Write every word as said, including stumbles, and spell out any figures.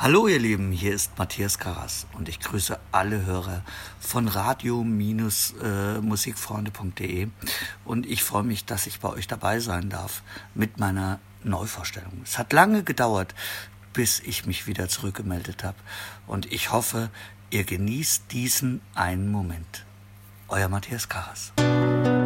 Hallo ihr Lieben, hier ist Matthias Karas und ich grüße alle Hörer von radio musikfreunde punkt de und ich freue mich, dass ich bei euch dabei sein darf mit meiner Neuvorstellung. Es hat lange gedauert, bis ich mich wieder zurückgemeldet habe und ich hoffe, ihr genießt diesen einen Moment. Euer Matthias Karas.